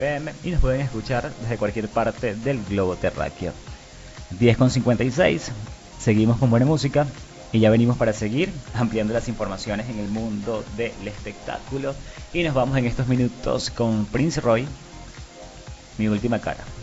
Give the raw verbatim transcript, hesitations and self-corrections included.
M y nos pueden escuchar desde cualquier parte del globo terráqueo. diez con cincuenta y seis, seguimos con buena música y ya venimos para seguir ampliando las informaciones en el mundo del espectáculo y nos vamos en estos minutos con Prince Roy, Mi Última Cara.